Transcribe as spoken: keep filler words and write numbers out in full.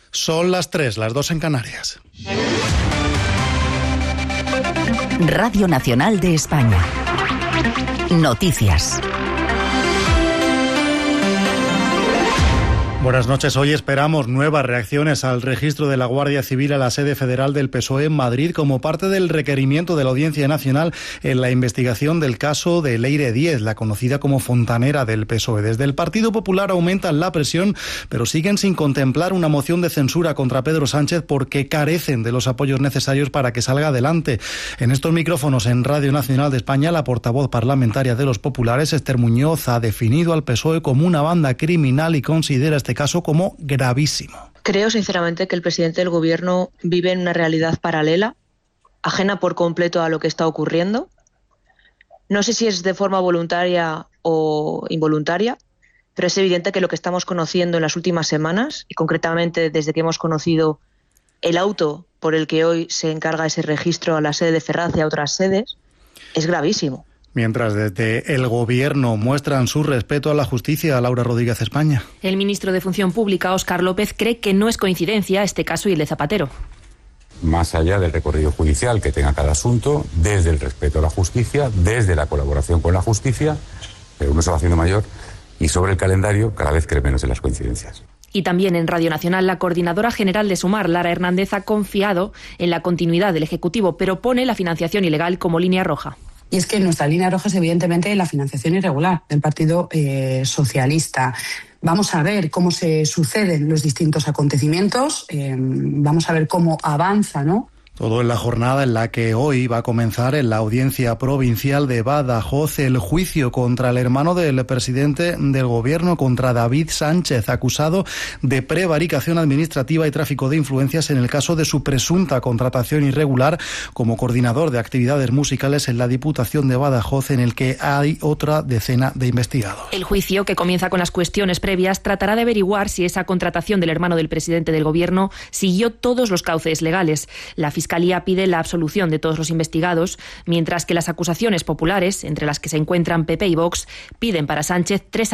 Son las tres, las dos en Canarias. Radio Nacional de España. Noticias. Buenas noches. Hoy esperamos nuevas reacciones al registro de la Guardia Civil a la sede federal del P S O E en Madrid como parte del requerimiento de la Audiencia Nacional en la investigación del caso de Leire Díez, la conocida como fontanera del P S O E. Desde el Partido Popular aumentan la presión, pero siguen sin contemplar una moción de censura contra Pedro Sánchez porque carecen de los apoyos necesarios para que salga adelante. En estos micrófonos en Radio Nacional de España, la portavoz parlamentaria de los populares, Esther Muñoz, ha definido al P S O E como una banda criminal y considera este caso como gravísimo. Creo sinceramente que el presidente del gobierno vive en una realidad paralela, ajena por completo a lo que está ocurriendo. No sé si es de forma voluntaria o involuntaria, pero es evidente que lo que estamos conociendo en las últimas semanas, y concretamente desde que hemos conocido el auto por el que hoy se encarga ese registro a la sede de Ferraz y a otras sedes, es gravísimo. Mientras desde el Gobierno muestran su respeto a la justicia, Laura Rodríguez, España. El ministro de Función Pública, Óscar López, cree que no es coincidencia este caso y el de Zapatero. Más allá del recorrido judicial que tenga cada asunto, desde el respeto a la justicia, desde la colaboración con la justicia, pero uno se va haciendo mayor, y sobre el calendario cada vez cree menos en las coincidencias. Y también en Radio Nacional, la coordinadora general de Sumar, Lara Hernández, ha confiado en la continuidad del Ejecutivo, pero pone la financiación ilegal como línea roja. Y es que nuestra línea roja es evidentemente la financiación irregular del Partido eh, Socialista. Vamos a ver cómo se suceden los distintos acontecimientos, eh, vamos a ver cómo avanza, ¿no? Todo en la jornada en la que hoy va a comenzar en la Audiencia Provincial de Badajoz el juicio contra el hermano del presidente del Gobierno, contra David Sánchez, acusado de prevaricación administrativa y tráfico de influencias en el caso de su presunta contratación irregular como coordinador de actividades musicales en la Diputación de Badajoz, en el que hay otra decena de investigados. El juicio, que comienza con las cuestiones previas, tratará de averiguar si esa contratación del hermano del presidente del Gobierno siguió todos los cauces legales. La Fiscalía Fiscalía pide la absolución de todos los investigados, mientras que las acusaciones populares, entre las que se encuentran P P y Vox, piden para Sánchez tres